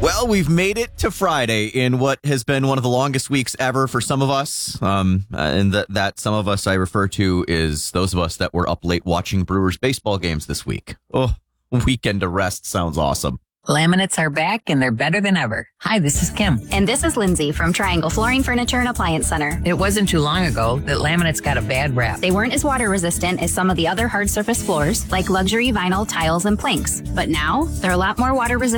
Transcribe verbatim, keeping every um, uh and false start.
Well, we've made it to Friday in what has been one of the longest weeks ever for some of us. Um, and that, that some of us I refer to is those of us that were up late watching Brewers baseball games this week. Oh, weekend to rest sounds awesome. Laminates are back and they're better than ever. Hi, this is Kim. And this is Lindsay from Triangle Flooring Furniture and Appliance Center. It wasn't too long ago that laminates got a bad rap. They weren't as water resistant as some of the other hard surface floors, like luxury vinyl tiles and planks. But now, they're a lot more water resistant